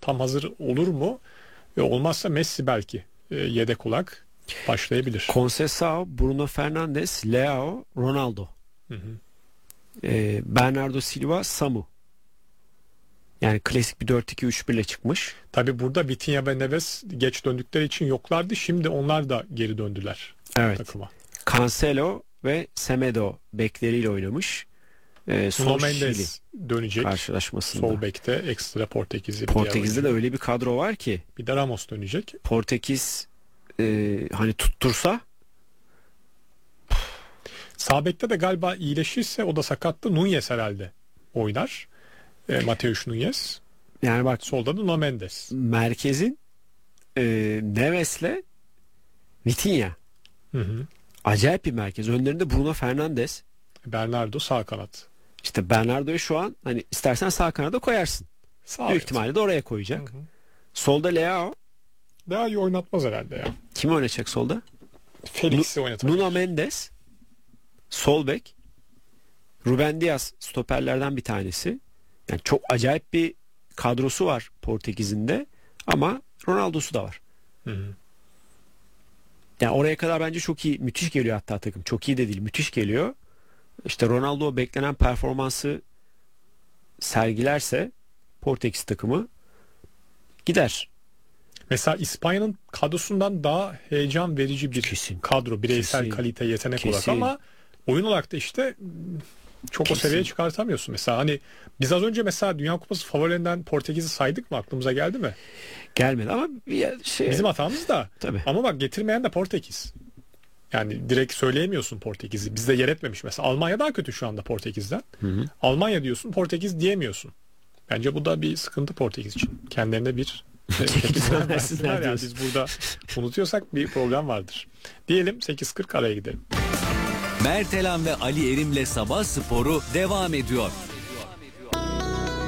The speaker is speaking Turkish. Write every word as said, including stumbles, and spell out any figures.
tam hazır olur mu? E, olmazsa Messi belki e, yedek olarak başlayabilir. Conceição, Bruno Fernandes, Leao, Ronaldo. Hı hı. E, Bernardo Silva, Samu. Yani klasik bir dört iki üç bir ile çıkmış. Tabii burada Vitinha ve Neves geç döndükleri için yoklardı. Şimdi onlar da geri döndüler Evet. takıma. Cancelo ve Semedo bekleriyle oynamış. Ee, Nuno Mendes dönecek karşılaşmasında. Sol bekte ekstra Portekizli. Portekiz'de de öyle bir kadro var ki. Bir de Ramos dönecek. Portekiz e, hani tuttursa. Sağ bekte de galiba iyileşirse, o da sakattı, Nunez herhalde oynar. E, Mateus Nunez. Yani bak, solda da Nuno Mendes. Merkezin e, Neves'le Vitinha. Hı hı. Acayip bir merkez. Önlerinde Bruno Fernandes. Bernardo sağ kanat. İşte Bernardo'yu şu an hani istersen sağ kanada koyarsın. Sağ Büyük ihtimalle de oraya koyacak. Hı hı. Solda Leao. Daha iyi oynatmaz herhalde ya. Kimi oynayacak solda? Felix'i oynatabilir. Nuno Mendes sol bek. Ruben Dias stoperlerden bir tanesi. Yani çok acayip bir kadrosu var Portekiz'in de, ama Ronaldo'su da var. Hı hı. Yani oraya kadar bence çok iyi, müthiş geliyor hatta takım. Çok iyi de değil, müthiş geliyor. İşte Ronaldo beklenen performansı sergilerse Portekiz takımı gider. Mesela İspanya'nın kadrosundan daha heyecan verici bir Kesin. kadro. Bireysel Kesin. kalite, yetenek Kesin. olarak, ama oyun olarak da işte çok Kesin. o seviyeye çıkartamıyorsun. Mesela hani biz az önce mesela Dünya Kupası favorilerinden Portekiz'i saydık mı? Aklımıza geldi mi? Gelmedi ama bir şey... Bizim hatamız da. Tabii. Ama bak, getirmeyen de Portekiz. Yani direkt söyleyemiyorsun Portekiz'i. Bizde yer etmemiş mesela. Almanya daha kötü şu anda Portekiz'den. Hı hı. Almanya diyorsun, Portekiz diyemiyorsun. Bence bu da bir sıkıntı Portekiz için. Kendilerine bir Çekilmez versinler yani diyorsun. biz burada unutuyorsak bir problem vardır. Diyelim sekiz kırk, araya gidelim. Mertelan ve Ali Erim'le Sabah Sporu devam ediyor.